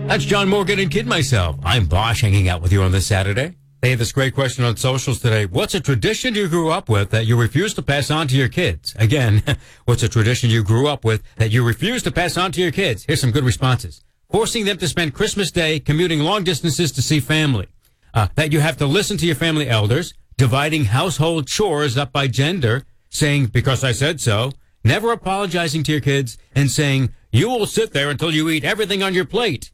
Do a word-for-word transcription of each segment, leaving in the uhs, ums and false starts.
That's John Morgan and Kid Myself. I'm Bosch hanging out with you on this Saturday. They had this great question on socials today. What's a tradition you grew up with that you refuse to pass on to your kids? Again, what's a tradition you grew up with that you refuse to pass on to your kids? Here's some good responses. Forcing them to spend Christmas Day commuting long distances to see family. Uh, that you have to listen to your family elders. Dividing household chores up by gender. Saying, because I said so. Never apologizing to your kids. And saying, you will sit there until you eat everything on your plate.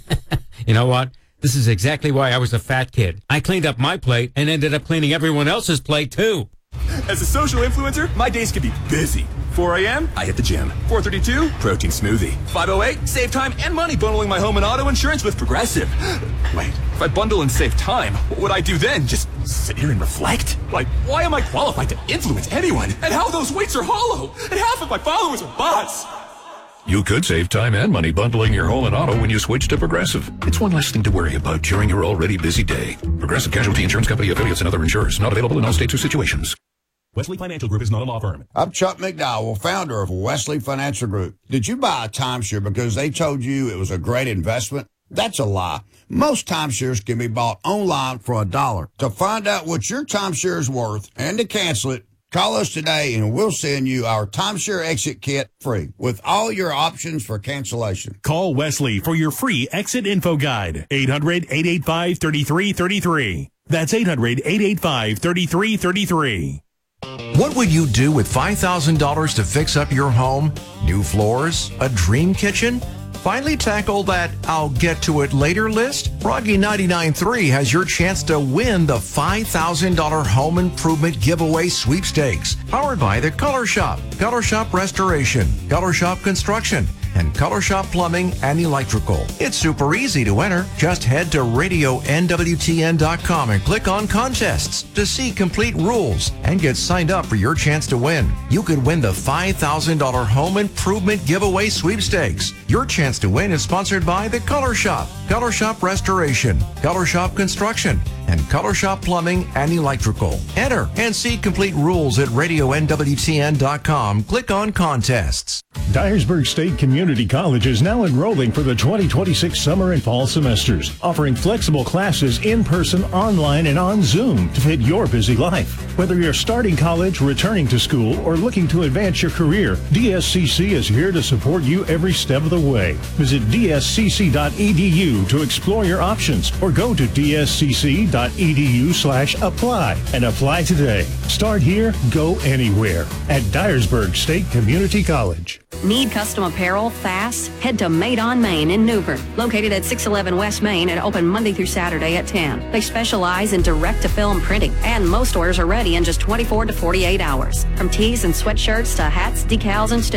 You know what? This is exactly why I was a fat kid. I cleaned up my plate and ended up cleaning everyone else's plate, too. As a social influencer, my days can be busy. four a.m., I hit the gym. four thirty-two, protein smoothie. five oh eight, save time and money bundling my home and auto insurance with Progressive. Wait, if I bundle and save time, what would I do then? Just sit here and reflect? Like, why am I qualified to influence anyone? And how those weights are hollow? And half of my followers are bots. You could save time and money bundling your home and auto when you switch to Progressive. It's one less thing to worry about during your already busy day. Progressive Casualty Insurance Company, affiliates, and other insurers. Not available in all states or situations. Wesley Financial Group is not a law firm. I'm Chuck McDowell, founder of Wesley Financial Group. Did you buy a timeshare because they told you it was a great investment? That's a lie. Most timeshares can be bought online for a dollar. To find out what your timeshare is worth and to cancel it, call us today and we'll send you our timeshare exit kit free with all your options for cancellation. Call Wesley for your free exit info guide. eight hundred, eight eight five, three three three three. That's eight hundred, eight eight five, three three three three. What would you do with five thousand dollars to fix up your home? New floors? A dream kitchen? Finally tackle that I'll get to it later list? Froggy ninety-nine point three has your chance to win the five thousand dollars Home Improvement Giveaway Sweepstakes. Powered by the Color Shop, Color Shop Restoration, Color Shop Construction, and Color Shop Plumbing and Electrical. It's super easy to enter. Just head to radio N W T N dot com and click on contests to see complete rules and get signed up for your chance to win. You could win the five thousand dollars Home Improvement Giveaway Sweepstakes. Your chance to win is sponsored by the Color Shop, Color Shop Restoration, Color Shop Construction, and Color Shop Plumbing and Electrical. Enter and see complete rules at radio N W T N dot com. Click on contests. Dyersburg State Community College is now enrolling for the twenty twenty-six summer and fall semesters, offering flexible classes in person, online, and on Zoom to fit your busy life. Whether you're starting college, returning to school, or looking to advance your career, D S C C is here to support you every step of the way. Visit d s c c dot e d u to explore your options, or go to d s c c dot e d u slash apply and apply today. Start here, go anywhere at Dyersburg State Community College. Need custom apparel fast? Head to Made on Main in Newbern, located at six eleven West Main and open Monday through Saturday at ten. They specialize in direct-to-film printing, and most orders are ready in just twenty-four to forty-eight hours. From tees and sweatshirts to hats, decals, and stickers.